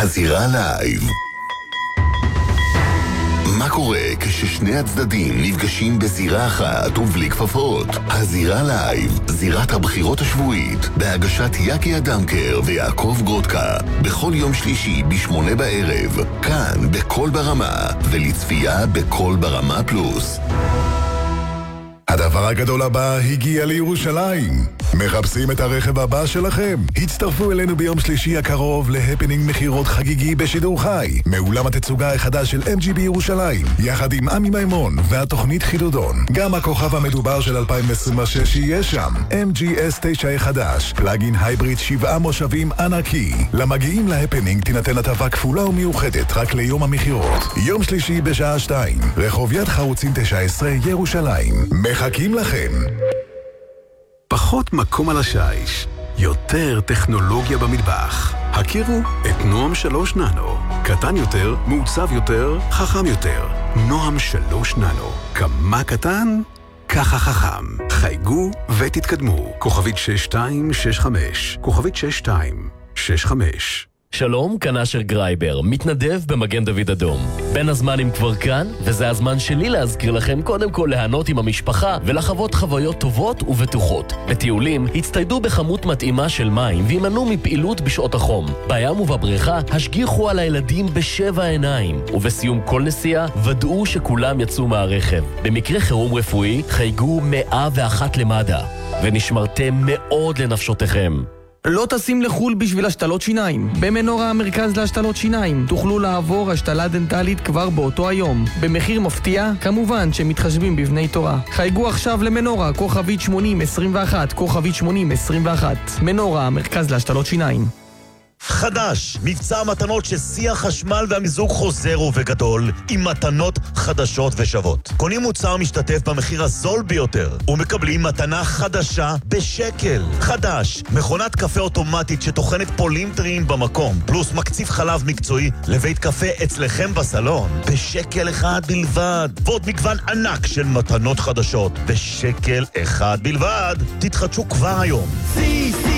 הזירה לייב. מה קורה כששני הצדדים נפגשים בזירה אחת ובלי כפפות? הזירה לייב, זירת הבחירות השבועית, בהגשת יקי אדמקר ויעקב גרודקה, בכל יום שלישי ב8 בערב, כאן בכל ברמה, ולצפייה בכל ברמה פלוס. הדבר הגדול הבא הגיע לירושלים. מחפשים את הרכב הבא שלכם? הצטרפו אלינו ביום שלישי הקרוב להפנינג מחירות חגיגי בשידור חי מאולם התצוגה החדש של MG בירושלים, יחד עם עמי מימון והתוכנית חידודון. גם הכוכב המדובר של 2026 יהיה שם, MG S9 החדש, פלאגין הייבריד 7 מושבים ענקי. למגיעים להפנינג תינתן הטבה כפולה ומיוחדת רק ליום המחירות, יום שלישי בשעה 2, רחוב יד חרוצים 19 ירושלים. מחכים לכם. פחות מקום על השיש, יותר טכנולוגיה במטבח. הכירו את נועם 3 ננו. קטן יותר, מעוצב יותר, חכם יותר. נועם 3 ננו. כמה קטן? ככה חכם. חייגו ותתקדמו. כוכבית 6265. כוכבית 6265. שלום, כאן אשר גרייבר, מתנדב במגן דוד אדום. בין הזמנים כבר כאן, וזה הזמן שלי להזכיר לכם קודם כל להנות עם המשפחה ולחוות חוויות טובות ובטוחות. בטיולים, הצטיידו בכמות מתאימה של מים וימנעו מפעילות בשעות החום. בים ובבריכה, השגיחו על הילדים ב7 עיניים, ובסיום כל נסיעה, ודאו שכולם יצאו מהרכב. במקרה חירום רפואי, חייגו 101 למד"א, ונשמרתם מאוד לנפשותיכם. לא טסים לחול בשביל השתלות שיניים. במנורה המרכז להשתלות שיניים תוכלו לעבור השתלה דנטלית כבר באותו היום, במחיר מפתיע, כמובן שמתחשבים בבני תורה. חייגו עכשיו למנורה, כוכבית 8021, כוכבית 8021. מנורה המרכז להשתלות שיניים. חדש, מבצע מתנות ששיא החשמל והמיזוג חוזר ובגדול עם מתנות חדשות ושוות. קונים מוצר משתתף במחיר הזול ביותר ומקבלים מתנה חדשה בשקל. חדש, מכונת קפה אוטומטית שטוחנת פולים טריים במקום, פלוס מקציף חלב מקצועי לבית קפה אצלכם בסלון בשקל אחד בלבד, ועוד מגוון ענק של מתנות חדשות בשקל אחד בלבד. תתחדשו כבר היום. סי